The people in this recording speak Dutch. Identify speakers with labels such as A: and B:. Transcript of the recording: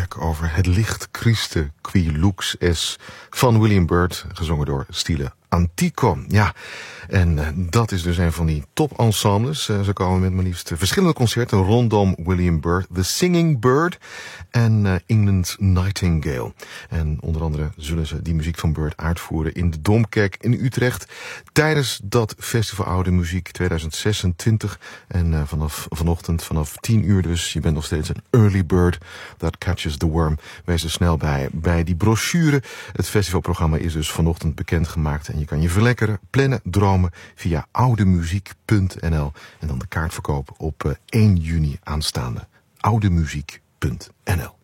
A: werk over het licht Christe qui lux es van William Byrd, gezongen door Stile Antico. Ja, en dat is dus een van die topensembles. Ze komen met maar liefst verschillende concerten rondom William Byrd. The Singing Bird en England's Nightingale. En onder andere zullen ze die muziek van Byrd uitvoeren in de Domkerk in Utrecht tijdens dat Festival Oude Muziek 2026. En vanochtend vanaf 10 uur dus. Je bent nog steeds een early bird that catches the worm. Wees er snel bij die brochure. Het festivalprogramma is dus vanochtend bekendgemaakt. En je kan je verlekkeren, plannen, dromen via oudemuziek.nl. En dan de kaartverkoop op 1 juni aanstaande. oudemuziek.nl